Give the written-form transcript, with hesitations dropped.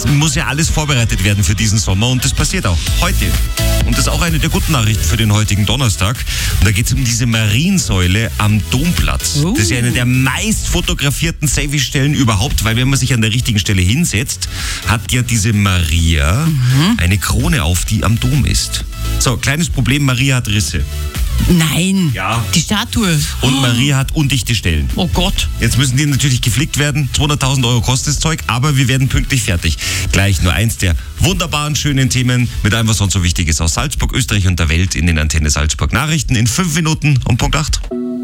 muss ja alles vorbereitet werden für diesen Sommer und das passiert auch heute. Und das ist auch eine der guten Nachrichten für den heutigen Donnerstag. Und da geht es um diese Mariensäule am Domplatz. Das ist ja eine der meist fotografierten Selfie-Stellen überhaupt, weil wenn man sich an der richtigen Stelle hinsetzt, hat ja diese Maria eine Krone auf, die am Dom ist. So, kleines Problem, Maria hat Risse. Nein, Ja. die Statue. Und Maria hat undichte Stellen. Oh Gott. Jetzt müssen die natürlich geflickt werden. 200.000 Euro kostet das Zeug, aber wir werden pünktlich fertig. Gleich nur eins der wunderbaren, schönen Themen mit allem, was sonst so wichtig ist aus Salzburg, Österreich und der Welt in den Antenne Salzburg Nachrichten in 5 Minuten um Punkt 8.